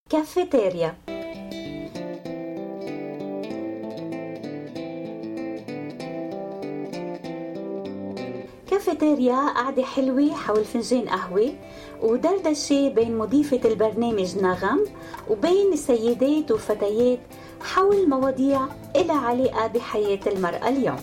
كافيتيريا. كافيتيريا قعدة حلوة حول فنجان قهوة ودردشة بين مضيفة البرنامج نغم وبين سيدات وفتيات حول مواضيع إلها علاقة بحياة المرأة اليوم.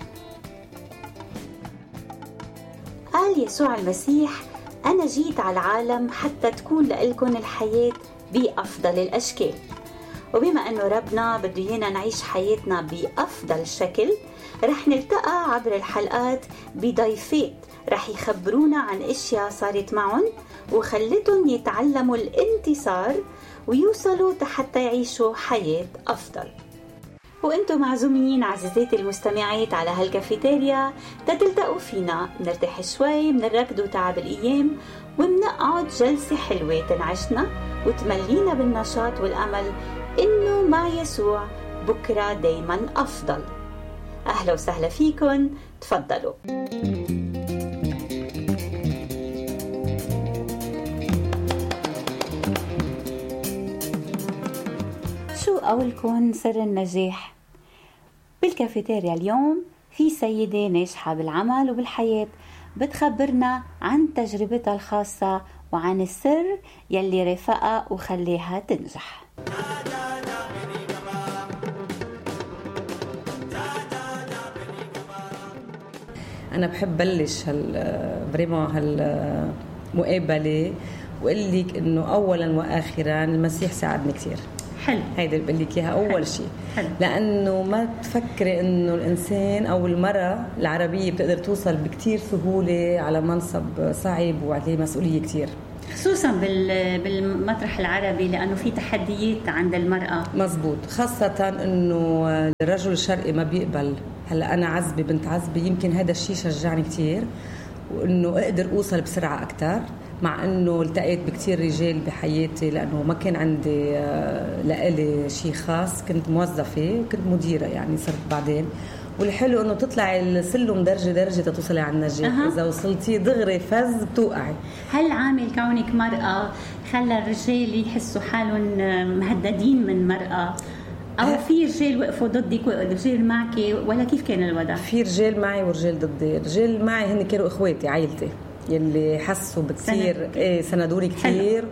قال يسوع المسيح: أنا جيت على العالم حتى تكون لإلكن الحياة بأفضل الأشكال. وبما أنه ربنا بده إيانا نعيش حياتنا بأفضل شكل، رح نلتقى عبر الحلقات بضيفات رح يخبرونا عن أشياء صارت معهم وخلتهم يتعلموا الانتصار ويوصلوا حتى يعيشوا حياة أفضل. وانتم معزومين عزيزاتي المستمعات على هالكافيتيريا تتلتقوا فينا، منرتاح شوي من الركض وتعب الأيام ومنقعد جلسة حلوة تنعشنا وتملينا بالنشاط والأمل إنه مع يسوع بكرة دايما أفضل. أهلا وسهلا فيكن، تفضلوا. شو قولكن سر النجاح؟ بالكافيتيريا اليوم في سيدة ناجحة بالعمل وبالحياة بتخبرنا عن تجربتها الخاصة وعن السر يلي رافقها وخليها تنجح. أنا بحب بلش هالمقابلة وقال لك إنه أولاً وآخراً المسيح ساعدني كتير. حلو، هيدا اللي بقول لك إياها أول شيء. لأنه ما تفكري إنه الإنسان أو المرأة العربية بتقدر توصل بكتير سهولة على منصب صعب وعليه مسؤولية كتير، خصوصا بالمطرح العربي لأنه في تحديات عند المرأة. مزبوط، خاصة إنه الرجل الشرقي ما بيقبل. هلأ أنا عزبي بنت عزبي، يمكن هذا الشيء شجعني كتير وإنه أقدر أوصل بسرعة أكتر، مع إنه التقيت بكتير رجال بحياتي لأنه ما كان عندي لإلي شيء خاص، كنت موظفة وكنت مديرة يعني صرت بعدين. والحلو إنه تطلع السلم درجة درجة تتوصلي على النجاح. إذا وصلتي دغري فز بتوقعي. هل عامل كونك مرأة خلى الرجال يحسوا حالهم مهددين من مرأة، أو في رجال وقفوا ضدك ورجال معك، ولا كيف كان الوضع؟ في رجال معي ورجال ضدي. رجال معي هن كانوا إخواتي عائلتي يلي حسوا بكتير سندوني كتير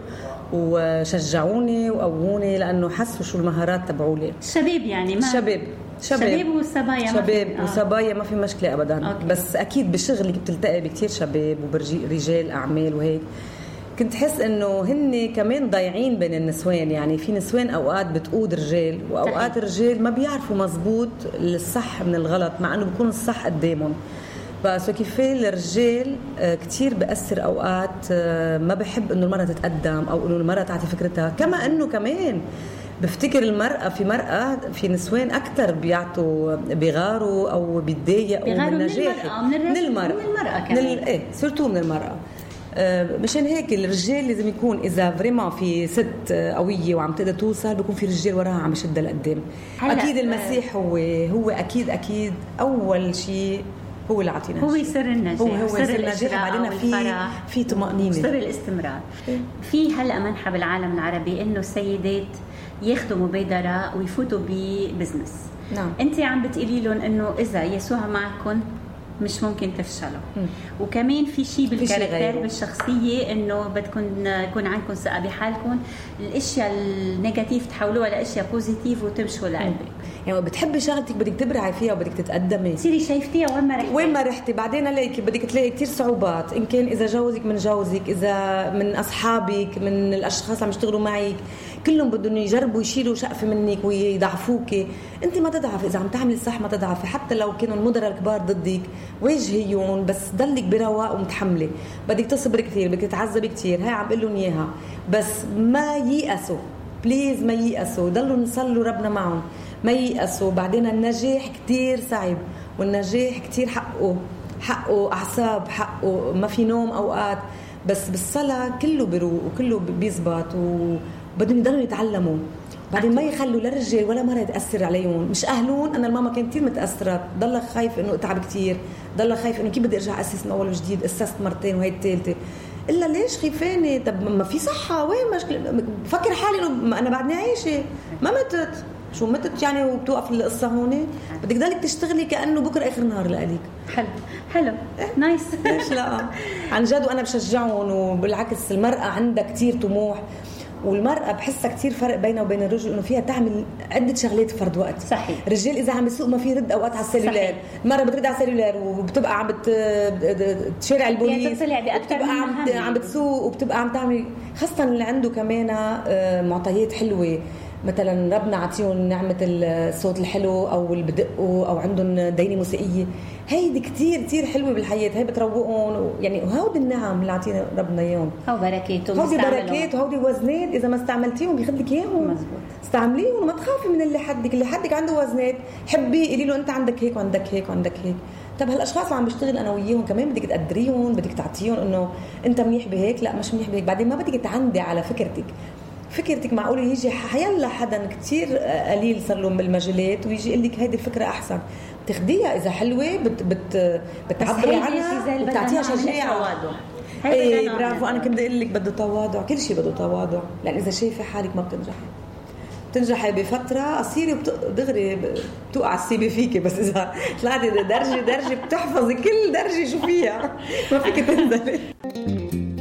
وشجعوني وقووني لأنه حسوا شو المهارات تبعولي. شباب يعني ما شباب وصبايا، شباب وصبايا ما في مشكلة أبدا. أوكي. بس أكيد بشغلك بتلتقي بكتير شباب ورجال أعمال وهيك. كنت حس إنه هن كمان ضايعين بين النسوان، يعني في نسوان أوقات بتقود رجال وأوقات الرجال ما بيعرفوا مزبوط الصح من الغلط، مع إنه بيكون الصح قدامهم. بس كيف الرجال كتير بأثر أوقات ما بحب إنه المرأة تتقدم أو إنه المرأة تعطي فكرتها. كما إنه كمان بفتكر المرأة في نسوان أكتر بيعطوا بيغاروا أو بيتضايقوا من نجاحك من المرأة كمان سورتو من المرأة. مشان هيك الرجال لازم يكون إذا فريما في ست قوية وعم تقدر توصل، بيكون في رجال وراها عم يشدها لقدام. أكيد المسيح هو أكيد أول شيء هو اللي عطينا، هو سر النجاح، هو سر النجاح. بعدين في طمأنينة، سر الاستمرار. في هلأ منحة بالعالم العربي إنه السيدات ياخدوا مبادرة ويفوتوا ببزنس. نعم. أنت عم بتقولي لهم إنه إذا يسوع معكم مش ممكن تفشلوا. وكمان في شيء بالكاركتر بالشخصية إنه بدكم يكون عندكم ثقة بحالكم، الأشياء النيجاتيف تحولوها لأشياء بوزيتيف وتمشوا لقلبك. يعني بتحبي شغلتك بدك تبرعي فيها وبدك تتقدمي، تصيري شايفتيها وين ما رحتي. بعدين عليك بدك تلاقي كتير صعوبات، إن كان إذا جوزك من جوزك، إذا من أصحابك، من الأشخاص اللي عم يشتغلوا معك، كلهم بدهم يجربوا يشيلوا شقفة منك ويضعفوك. أنت ما تضعفي، إذا عم تعملي الصح ما تضعفي. حتى لو كانوا المدراء الكبار ضدك واجهيون، بس ضلك برواق ومتحملة. بدك تصبر كتير، بدك تتعذبي كتير. هاي عم بقول لهم إياها، بس ما ييأسوا، بليز ما ييأسوا، ضلوا نصلوا ربنا معهم، ما ييأسوا. بعدين النجاح كتير صعب، والنجاح كتير حقه أعصاب، حقه ما في نوم أوقات، بس بالصلاة كله بيروق وكله بيزبط، وبدهم يضلوا يتعلموا. بعدين ما يخلوا للرجال ولا مرة يتأثر عليهم، مش أهلون. أنا الماما كانت كتير متأثرة، ضلها خايف إنه أتعب كتير، ضلها خايف إنه كيف بدي أرجع أسس من أول وجديد. أسست مرتين وهي الثالثة. إلا ليش خيفانة؟ طب ما في صحة، وين مشكلة؟ بفكر حالي إنه أنا بعدني عايشة، ما متت، شو متت يعني وبتوقف القصة هون؟ بدك ضلك تشتغلي كأنه بكرة آخر نهار لأليك. حلو نايس. ليش لا؟ عن جد، وأنا بشجعهم. وبالعكس المرأة عندها كتير طموح، والمرأة بحسها كتير فرق بينها وبين الرجل، إنه فيها تعمل عدة شغلات في فرد وقت. صحيح. الرجال إذا عم بيسوق ما في رد أوقات على السيلولار، المرأة بترد على السيلولار وبتبقى عم تشارع البوليس، وبتبقى عم بتسوق، وبتبقى عم تعمل، خاصة اللي عنده كمان معطيات حلوة، مثلا ربنا عطيهم نعمة الصوت الحلو أو اللي بدقوا أو عندهم دينة موسيقية، هيدي كتير كتير حلوة بالحياة، هي بتروقهم يعني. وهودي النعم اللي عطينا ربنا اياهم، هودي بركات وهودي وزنات، إذا ما استعملتيهم بيخليك إياهم. مزبوط. استعمليهم وما تخافي من اللي حدك عنده وزنات، حبي قولي له أنت عندك هيك وعندك هيك وعندك هيك. طب هالأشخاص اللي عم بشتغل أنا وياهم كمان بدك تقدريهم، بدك تعطيهم إنه أنت منيح بهيك، لا مش منيح بهيك. بعدين ما بدك تعندي على فكرتك معقولة يجي حيلا حدا كتير قليل صار لهم بالمجالات ويجي يقول لك هيدي الفكرة أحسن، تاخديها إذا حلوة بتعبري عنها وبتعطيها شجاعة. ايه برافو. أنا كنت أقول لك بده تواضع، كل شيء بده تواضع، لأن إذا شايفة حالك ما بتنجحي بفترة قصيرة دغري بتوقع السيبة فيكي، بس إذا طلعتي درجة بتحفظي كل درجة شو فيها، ما فيك تنزلي.